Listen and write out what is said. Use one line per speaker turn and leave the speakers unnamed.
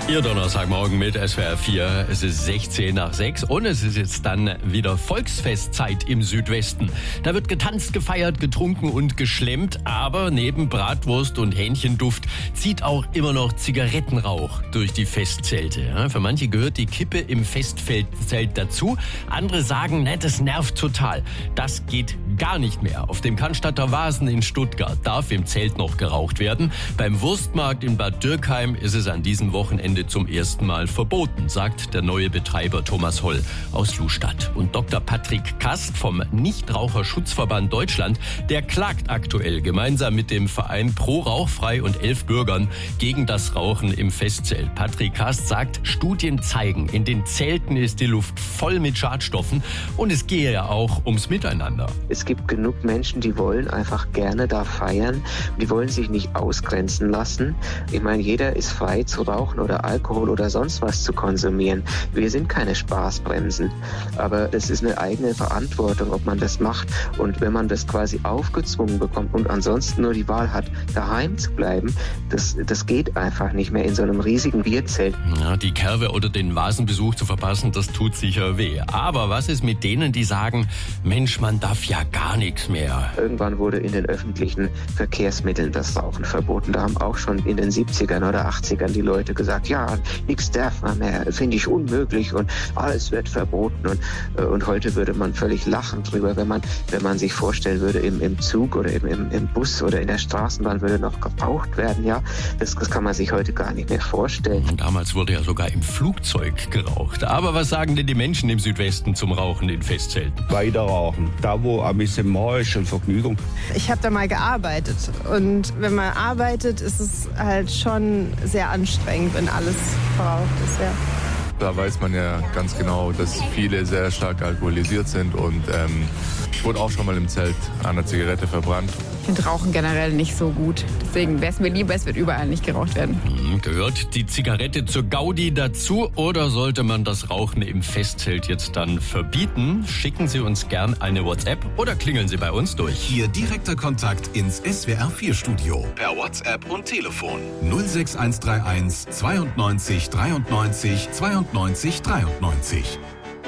Ihr Donnerstagmorgen mit SWR 4. Es ist 16 nach 6 und es ist jetzt dann wieder Volksfestzeit im Südwesten. Da wird getanzt, gefeiert, getrunken und geschlemmt, aber neben Bratwurst und Hähnchenduft zieht auch immer noch Zigarettenrauch durch die Festzelte. Ja, für manche gehört die Kippe im Festzelt dazu. Andere sagen, ne, das nervt total. Das geht gar nicht mehr. Auf dem Cannstatter Wasen in Stuttgart darf im Zelt noch geraucht werden. Beim Wurstmarkt in Bad Dürkheim ist es an diesem Wochenende zum ersten Mal verboten, sagt der neue Betreiber Thomas Holl aus Lustadt. Und Dr. Patrick Kast vom Nichtraucherschutzverband Deutschland, der klagt aktuell gemeinsam mit dem Verein Pro Rauchfrei und 11 Bürgern gegen das Rauchen im Festzelt. Patrick Kast sagt, Studien zeigen, in den Zelten ist die Luft voll mit Schadstoffen und es gehe ja auch ums Miteinander.
Es gibt genug Menschen, die wollen einfach gerne da feiern. Die wollen sich nicht ausgrenzen lassen. Ich meine, jeder ist frei zu rauchen oder Alkohol oder sonst was zu konsumieren. Wir sind keine Spaßbremsen. Aber es ist eine eigene Verantwortung, ob man das macht. Und wenn man das quasi aufgezwungen bekommt und ansonsten nur die Wahl hat, daheim zu bleiben, das geht einfach nicht mehr in so einem riesigen Bierzelt.
Ja, die Kerbe oder den Vasenbesuch zu verpassen, das tut sicher weh. Aber was ist mit denen, die sagen, Mensch, man darf ja gar nichts mehr?
Irgendwann wurde in den öffentlichen Verkehrsmitteln das Rauchen verboten. Da haben auch schon in den 70ern oder 80ern die Leute gesagt, ja, nichts darf man mehr, finde ich unmöglich und alles wird verboten. Und heute würde man völlig lachen drüber, wenn man sich vorstellen würde, im Zug oder im Bus oder in der Straßenbahn würde noch geraucht werden. Ja, das kann man sich heute gar nicht mehr vorstellen.
Und damals wurde ja sogar im Flugzeug geraucht. Aber was sagen denn die Menschen im Südwesten zum Rauchen in Festzelten?
Weiter rauchen, da wo ein bisschen mehr ist und Vergnügung.
Ich habe da mal gearbeitet und wenn man arbeitet, ist es halt schon sehr anstrengend, wenn alles verraucht ist, ja.
Da weiß man ja ganz genau, dass viele sehr stark alkoholisiert sind und ich wurde auch schon mal im Zelt an einer Zigarette verbrannt.
Ich finde Rauchen generell nicht so gut. Deswegen wäre es mir lieber, es wird überall nicht geraucht werden.
Gehört die Zigarette zur Gaudi dazu oder sollte man das Rauchen im Festzelt jetzt dann verbieten? Schicken Sie uns gern eine WhatsApp oder klingeln Sie bei uns durch.
Ihr direkter Kontakt ins SWR 4 Studio per WhatsApp und Telefon 06131 92 93 92 92 93.